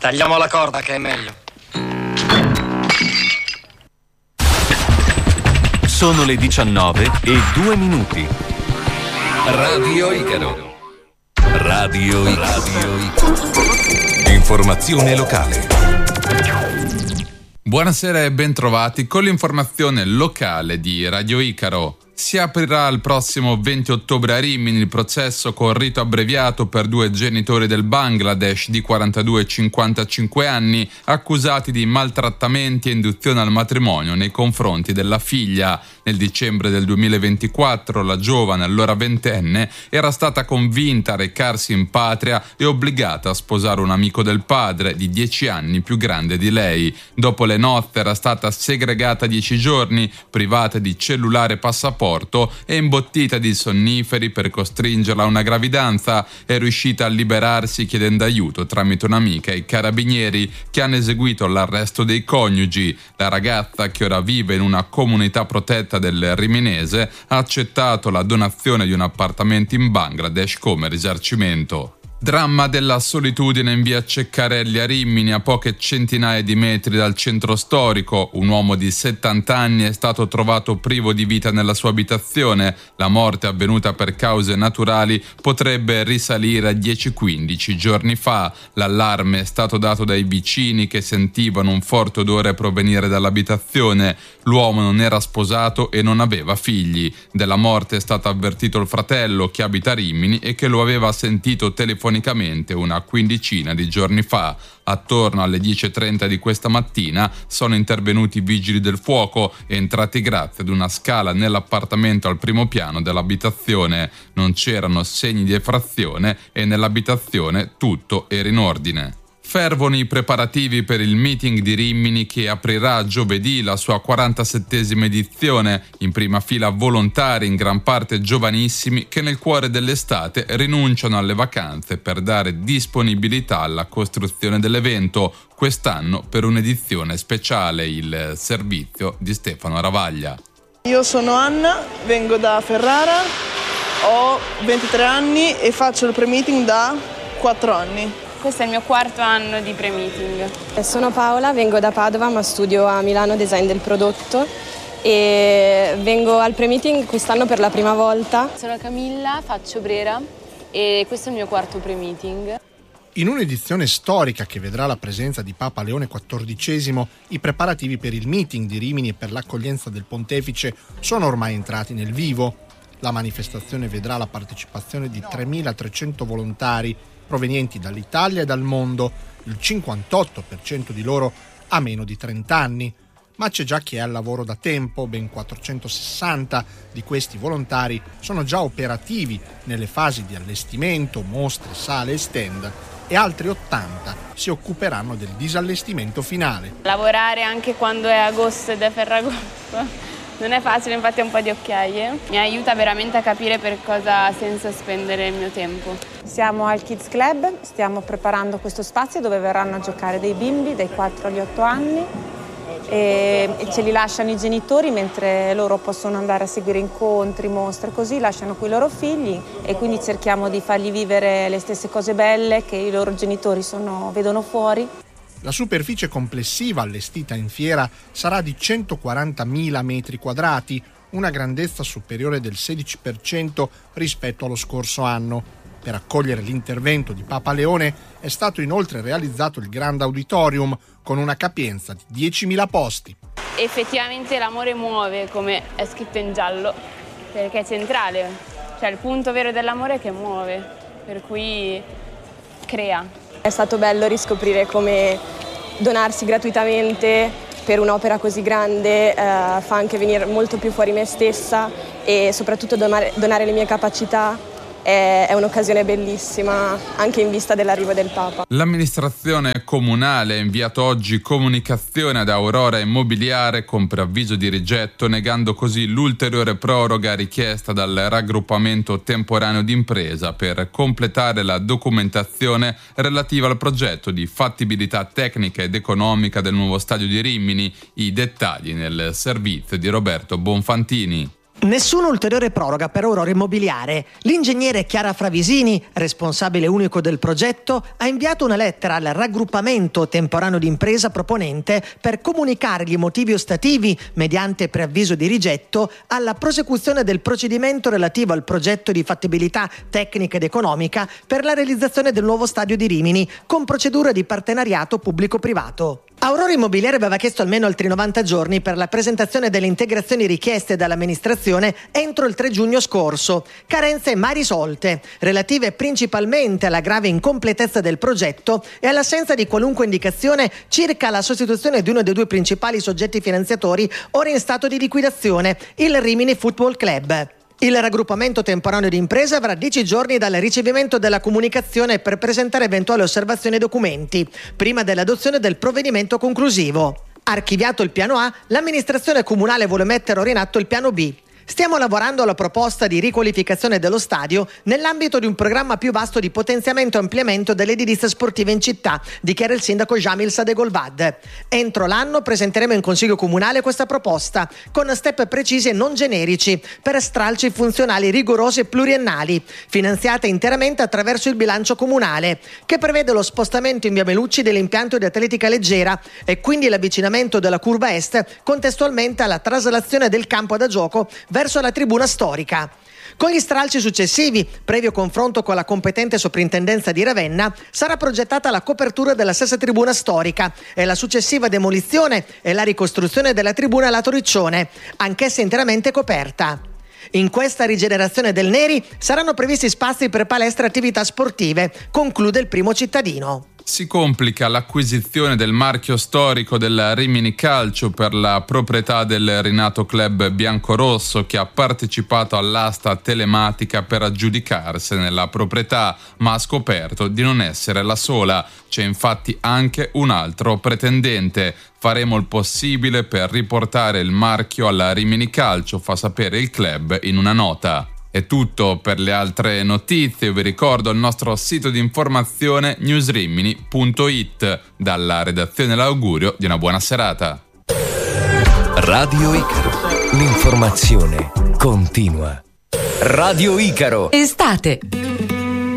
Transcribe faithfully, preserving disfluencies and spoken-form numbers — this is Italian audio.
Tagliamo la corda che è meglio. Sono le diciannove e due minuti. Radio Icaro. Radio Icaro. Radio Icaro. Informazione locale. Buonasera e bentrovati con l'informazione locale di Radio Icaro. Si aprirà il prossimo venti ottobre a Rimini il processo con rito abbreviato per due genitori del Bangladesh di quarantadue e cinquantacinque anni accusati di maltrattamenti e induzione al matrimonio nei confronti della figlia. Nel dicembre del duemilaventiquattro la giovane, allora ventenne, era stata convinta a recarsi in patria e obbligata a sposare un amico del padre di dieci anni più grande di lei. Dopo le nozze era stata segregata dieci giorni, privata di cellulare e passaporto e imbottita di sonniferi per costringerla a una gravidanza. È riuscita a liberarsi chiedendo aiuto tramite un'amica ai carabinieri che hanno eseguito l'arresto dei coniugi. La ragazza, che ora vive in una comunità protetta del Riminese, ha accettato la donazione di un appartamento in Bangladesh come risarcimento. Dramma della solitudine in via Ceccarelli a Rimini, a poche centinaia di metri dal centro storico. Un uomo di settanta anni è stato trovato privo di vita nella sua abitazione. La morte, avvenuta per cause naturali, potrebbe risalire a dieci quindici giorni fa. L'allarme è stato dato dai vicini che sentivano un forte odore provenire dall'abitazione. L'uomo non era sposato e non aveva figli. Della morte è stato avvertito il fratello, che abita a Rimini e che lo aveva sentito telefonicamente una quindicina di giorni fa. Attorno alle dieci e trenta di questa mattina sono intervenuti i vigili del fuoco, entrati grazie ad una scala nell'appartamento al primo piano dell'abitazione. Non c'erano segni di effrazione e nell'abitazione tutto era in ordine. Fervono i preparativi per il meeting di Rimini che aprirà giovedì la sua quarantasettesima edizione. In prima fila volontari, in gran parte giovanissimi, che nel cuore dell'estate rinunciano alle vacanze per dare disponibilità alla costruzione dell'evento, quest'anno per un'edizione speciale, il servizio di Stefano Ravaglia. Io sono Anna, vengo da Ferrara, ho ventitré anni e faccio il pre-meeting da quattro anni. Questo è il mio quarto anno di pre-meeting. Sono Paola, vengo da Padova ma studio a Milano Design del Prodotto e vengo al pre-meeting quest'anno per la prima volta. Sono Camilla, faccio Brera e questo è il mio quarto pre-meeting. In un'edizione storica che vedrà la presenza di Papa Leone quattordicesimo, i preparativi per il meeting di Rimini e per l'accoglienza del pontefice sono ormai entrati nel vivo. La manifestazione vedrà la partecipazione di tremilatrecento volontari provenienti dall'Italia e dal mondo, il cinquantotto per cento di loro ha meno di trenta anni, ma c'è già chi è al lavoro da tempo. Ben quattrocentosessanta di questi volontari sono già operativi nelle fasi di allestimento, mostre, sale e stand, e altri ottanta si occuperanno del disallestimento finale. Lavorare anche quando è agosto ed è Ferragosto non è facile, infatti ho un po' di occhiaie. Mi aiuta veramente a capire per cosa ha senso spendere il mio tempo. Siamo al Kids Club, stiamo preparando questo spazio dove verranno a giocare dei bimbi dai quattro agli otto anni e, e ce li lasciano i genitori mentre loro possono andare a seguire incontri, mostre, così lasciano qui i loro figli e quindi cerchiamo di fargli vivere le stesse cose belle che i loro genitori sono, vedono fuori. La superficie complessiva allestita in fiera sarà di centoquarantamila metri quadrati, una grandezza superiore del sedici per cento rispetto allo scorso anno. Per accogliere l'intervento di Papa Leone è stato inoltre realizzato il Grand Auditorium con una capienza di diecimila posti. Effettivamente l'amore muove, come è scritto in giallo, perché è centrale. Cioè il punto vero dell'amore è che muove, per cui crea. È stato bello riscoprire come donarsi gratuitamente per un'opera così grande eh, fa anche venire molto più fuori me stessa e soprattutto donare, donare le mie capacità è, è un'occasione bellissima anche in vista dell'arrivo del Papa. L'amministrazione comunale ha inviato oggi comunicazione ad Aurora Immobiliare con preavviso di rigetto, negando così l'ulteriore proroga richiesta dal raggruppamento temporaneo d'impresa per completare la documentazione relativa al progetto di fattibilità tecnica ed economica del nuovo stadio di Rimini. I dettagli nel servizio di Roberto Bonfantini. Nessuna ulteriore proroga per Aurora Immobiliare. L'ingegnere Chiara Fravisini, responsabile unico del progetto, ha inviato una lettera al raggruppamento temporaneo d'impresa proponente per comunicare gli motivi ostativi, mediante preavviso di rigetto, alla prosecuzione del procedimento relativo al progetto di fattibilità tecnica ed economica per la realizzazione del nuovo stadio di Rimini, con procedura di partenariato pubblico-privato. Aurora Immobiliare aveva chiesto almeno altri novanta giorni per la presentazione delle integrazioni richieste dall'amministrazione entro il tre giugno scorso, carenze mai risolte, relative principalmente alla grave incompletezza del progetto e all'assenza di qualunque indicazione circa la sostituzione di uno dei due principali soggetti finanziatori ora in stato di liquidazione, il Rimini Football Club. Il raggruppamento temporaneo di imprese avrà dieci giorni dal ricevimento della comunicazione per presentare eventuali osservazioni e documenti, prima dell'adozione del provvedimento conclusivo. Archiviato il piano A, l'amministrazione comunale vuole mettere ora in atto il piano B. Stiamo lavorando alla proposta di riqualificazione dello stadio nell'ambito di un programma più vasto di potenziamento e ampliamento dell'edilizia sportiva in città, dichiara il sindaco Jamil Sadegolvad. Entro l'anno presenteremo in Consiglio Comunale questa proposta, con step precisi e non generici, per stralci funzionali rigorosi e pluriennali, finanziate interamente attraverso il bilancio comunale, che prevede lo spostamento in via Melucci dell'impianto di atletica leggera e quindi l'avvicinamento della curva est contestualmente alla traslazione del campo da gioco verso la tribuna storica. Con gli stralci successivi, previo confronto con la competente soprintendenza di Ravenna, sarà progettata la copertura della stessa tribuna storica e la successiva demolizione e la ricostruzione della tribuna lato Riccione, anch'essa interamente coperta. In questa rigenerazione del Neri saranno previsti spazi per palestre e attività sportive, conclude il primo cittadino. Si complica l'acquisizione del marchio storico del Rimini Calcio per la proprietà del rinato club biancorosso, che ha partecipato all'asta telematica per aggiudicarsene la proprietà, ma ha scoperto di non essere la sola. C'è infatti anche un altro pretendente. Faremo il possibile per riportare il marchio alla Rimini Calcio, fa sapere il club in una nota. È tutto per le altre notizie. Vi ricordo il nostro sito di informazione newsrimini punto it. Dalla redazione l'augurio di una buona serata. Radio Icaro. L'informazione continua. Radio Icaro. Estate.